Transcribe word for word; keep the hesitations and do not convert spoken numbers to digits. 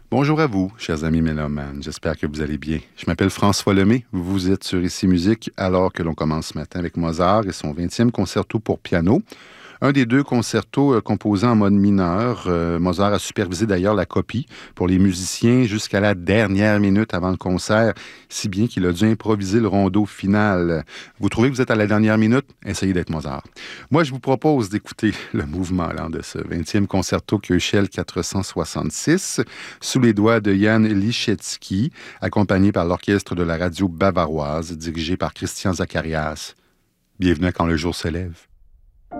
Bonjour à vous, chers amis mélomanes. J'espère que vous allez bien. Je m'appelle François Lemay. Vous êtes sur Ici Musique alors que l'on commence ce matin avec Mozart et son vingtième concerto pour piano. Un des deux concertos euh, composés en mode mineur. Euh, Mozart a supervisé d'ailleurs la copie pour les musiciens jusqu'à la dernière minute avant le concert, si bien qu'il a dû improviser le rondo final. Vous trouvez que vous êtes à la dernière minute? Essayez d'être Mozart. Moi, je vous propose d'écouter le mouvement lent de ce vingtième concerto Köchel quatre cent soixante-six, sous les doigts de Jan Liszewski, accompagné par l'orchestre de la radio bavaroise, dirigé par Christian Zacharias. Bienvenue à Quand le jour se lève.